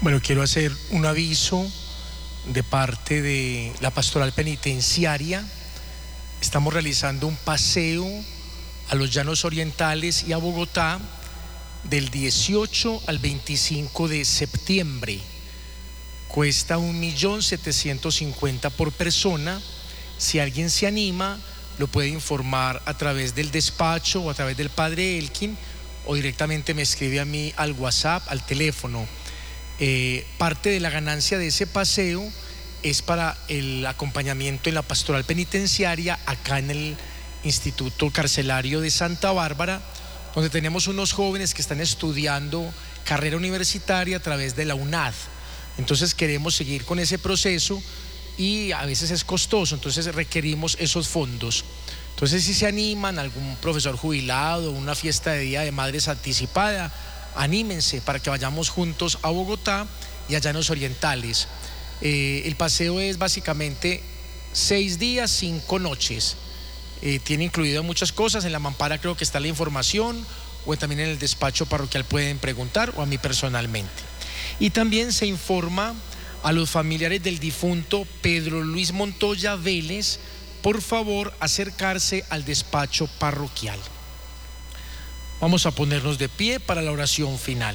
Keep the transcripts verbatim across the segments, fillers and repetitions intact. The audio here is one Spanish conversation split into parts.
Bueno, quiero hacer un aviso de parte de la Pastoral Penitenciaria. Estamos realizando un paseo a los Llanos Orientales y a Bogotá del dieciocho al veinticinco de septiembre. Cuesta un millón setecientos cincuenta por persona. Si alguien se anima, lo puede informar a través del despacho o a través del padre Elkin, o directamente me escribe a mí al WhatsApp, al teléfono. Eh, parte de la ganancia de ese paseo es para el acompañamiento en la pastoral penitenciaria acá en el Instituto Carcelario de Santa Bárbara, donde tenemos unos jóvenes que están estudiando carrera universitaria a través de la UNAD. Entonces queremos seguir con ese proceso y a veces es costoso, entonces requerimos esos fondos. Entonces, si se animan, algún profesor jubilado, una fiesta de Día de Madres anticipada, anímense para que vayamos juntos a Bogotá y a Llanos Orientales. Eh, el paseo es básicamente seis días, cinco noches. Eh, tiene incluido muchas cosas. En la mampara creo que está la información, o también en el despacho parroquial pueden preguntar, o a mí personalmente. Y también se informa a los familiares del difunto Pedro Luis Montoya Vélez, por favor acercarse al despacho parroquial. Vamos a ponernos de pie para la oración final.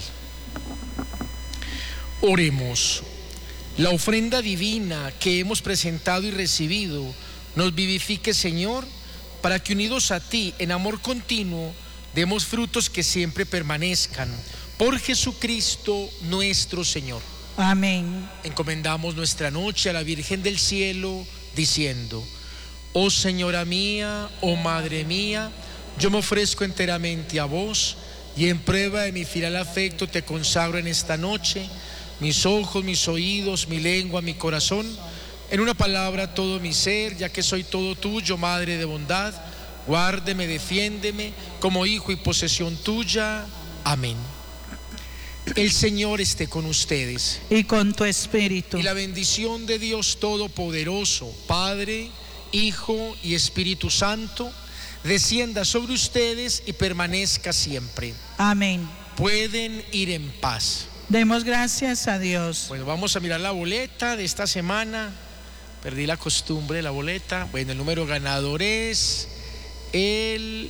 Oremos. La ofrenda divina que hemos presentado y recibido nos vivifique, Señor, para que unidos a ti en amor continuo demos frutos que siempre permanezcan. Por Jesucristo nuestro Señor. Amén. Encomendamos nuestra noche a la Virgen del Cielo, diciendo: oh Señora mía, oh Madre mía, yo me ofrezco enteramente a vos, y en prueba de mi fiel afecto te consagro en esta noche mis ojos, mis oídos, mi lengua, mi corazón, en una palabra todo mi ser, ya que soy todo tuyo, Madre de bondad. Guárdeme, defiéndeme como hijo y posesión tuya. Amén. El Señor esté con ustedes. Y con tu espíritu. Y la bendición de Dios Todopoderoso, Padre, Hijo y Espíritu Santo, descienda sobre ustedes y permanezca siempre. Amén. Pueden ir en paz. Demos gracias a Dios. Bueno, vamos a mirar la boleta de esta semana. Perdí la costumbre de la boleta. Bueno, el número ganador es el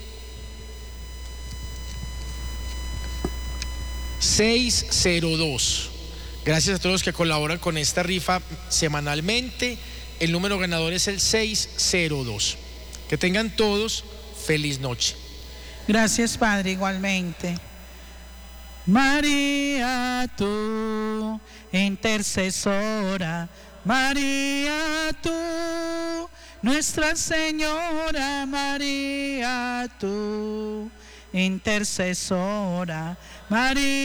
seis cero dos. Gracias a todos los que colaboran con esta rifa semanalmente. El número ganador es el seis cero dos. Que tengan todos feliz noche. Gracias, Padre, igualmente. María, tú, intercesora, María, tú, Nuestra Señora, María, tú, intercesora, María.